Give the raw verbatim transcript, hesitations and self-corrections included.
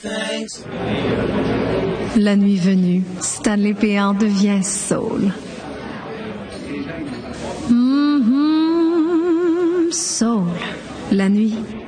La nuit venue, Stanley Péan devient soul. Mm-hmm, soul. La nuit